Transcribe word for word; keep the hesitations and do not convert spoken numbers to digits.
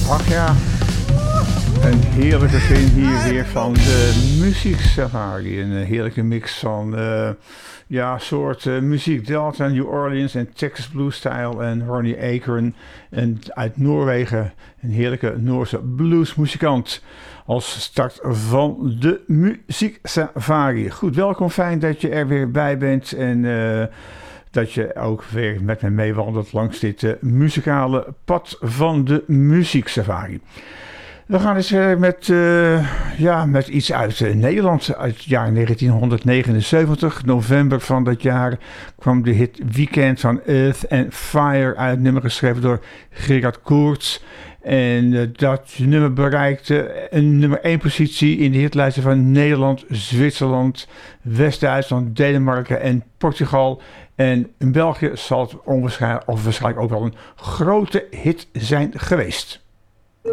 Ach ja, een heerlijke film hier weer van de Muziek Safari. Een heerlijke mix van uh, ja, soort uh, muziek Delta, New Orleans en Texas Blues Style en Ronnie Akron. En uit Noorwegen een heerlijke Noorse bluesmuzikant. Als start van de Muziek Safari. Goed, welkom, fijn dat je er weer bij bent en uh, dat je ook weer met me meewandelt langs dit uh, muzikale pad van de Muziek Safari. We gaan eens uh, met, uh, ja, met iets uit uh, Nederland. Uit het jaar negentien negenenzeventig, november van dat jaar, kwam de hit Weekend van Earth and Fire uit. Nummer geschreven door Gerard Koorts. En uh, dat nummer bereikte een nummer één positie in de hitlijsten van Nederland, Zwitserland, West-Duitsland, Denemarken en Portugal. En in België zal het onwaarschijnlijk, of waarschijnlijk ook wel een grote hit zijn geweest.